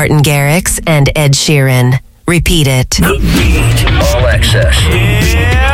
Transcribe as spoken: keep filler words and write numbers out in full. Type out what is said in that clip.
Martin Garrix and Ed Sheeran. Repeat it. The Beat. All access. Yeah.